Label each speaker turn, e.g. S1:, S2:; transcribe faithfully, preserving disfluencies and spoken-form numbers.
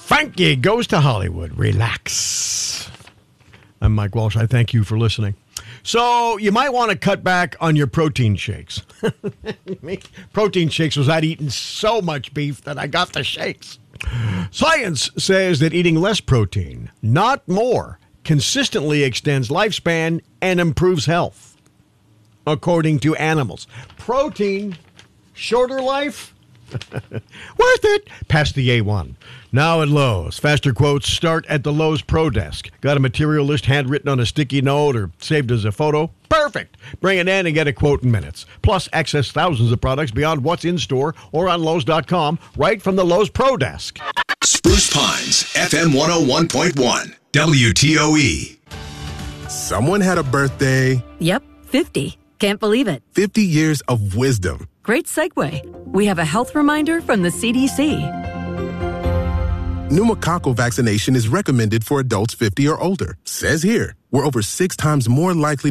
S1: Frankie Goes to Hollywood. Relax. I'm Mike Walsh. I thank you for listening. So you might want to cut back on your protein shakes. Protein shakes was I'd eaten so much beef that I got the shakes. Science says that eating less protein, not more, consistently extends lifespan and improves health, according to animals. Protein, shorter life, worth it. Past the A one. Now at Lowe's. Faster quotes start at the Lowe's Pro Desk. Got a material list handwritten on a sticky note or saved as a photo? Perfect. Bring it in and get a quote in minutes. Plus, access thousands of products beyond what's in store or on Lowe's dot com right from the Lowe's Pro Desk.
S2: Spruce Pines, F M one oh one point one, W T O E.
S3: Someone had a birthday.
S4: Yep, fifty. Can't believe it.
S3: fifty years of wisdom.
S4: Great segue. We have a health reminder from the C D C.
S3: Pneumococcal vaccination is recommended for adults fifty or older. Says here, we're over six times more likely